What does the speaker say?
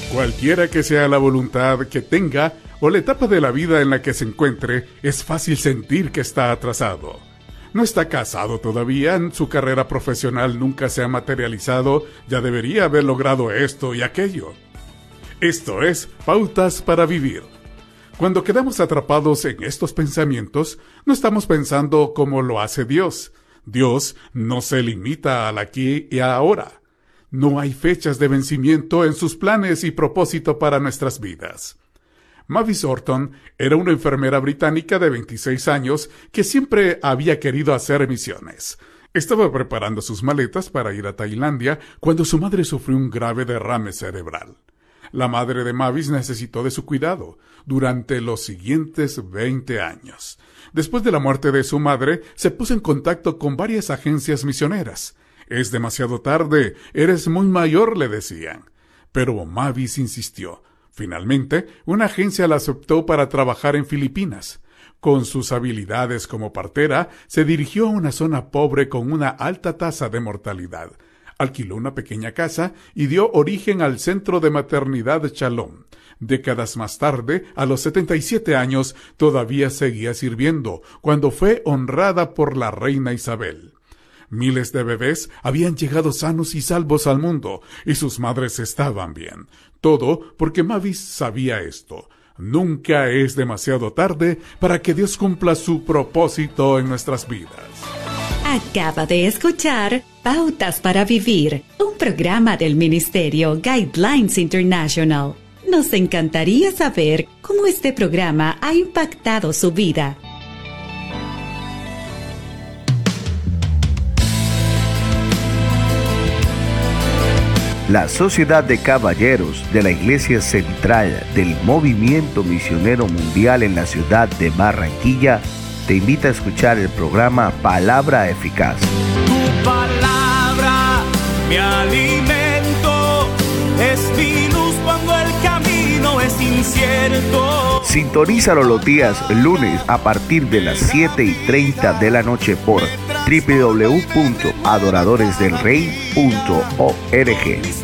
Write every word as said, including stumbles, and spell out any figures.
Cualquiera que sea la voluntad que tenga o la etapa de la vida en la que se encuentre, es fácil sentir que está atrasado. No está casado todavía, su carrera profesional nunca se ha materializado, ya debería haber logrado esto y aquello. Esto es Pautas para Vivir. Cuando quedamos atrapados en estos pensamientos, no estamos pensando como lo hace Dios. Dios no se limita al aquí y ahora. No hay fechas de vencimiento en sus planes y propósito para nuestras vidas. Mavis Orton era una enfermera británica de veintiséis años que siempre había querido hacer misiones. Estaba preparando sus maletas para ir a Tailandia cuando su madre sufrió un grave derrame cerebral. La madre de Mavis necesitó de su cuidado durante los siguientes veinte años. Después de la muerte de su madre, se puso en contacto con varias agencias misioneras. «Es demasiado tarde, eres muy mayor», le decían. Pero Mavis insistió. Finalmente, una agencia la aceptó para trabajar en Filipinas. Con sus habilidades como partera, se dirigió a una zona pobre con una alta tasa de mortalidad. Alquiló una pequeña casa y dio origen al Centro de Maternidad Shalom. Décadas más tarde, a los setenta y siete años, todavía seguía sirviendo, cuando fue honrada por la reina Isabel. Miles de bebés habían llegado sanos y salvos al mundo, y sus madres estaban bien. Todo porque Mavis sabía esto. Nunca es demasiado tarde para que Dios cumpla su propósito en nuestras vidas. Acaba de escuchar Pautas para Vivir, un programa del Ministerio Guidelines International. Nos encantaría saber cómo este programa ha impactado su vida. La Sociedad de Caballeros de la Iglesia Central del Movimiento Misionero Mundial en la ciudad de Barranquilla te invita a escuchar el programa Palabra Eficaz. Tu palabra, mi alimento, es mi luz cuando el camino es incierto. Sintonízalo los días lunes a partir de las siete y treinta de la noche por doble u doble u doble u punto adoradores del rey punto org.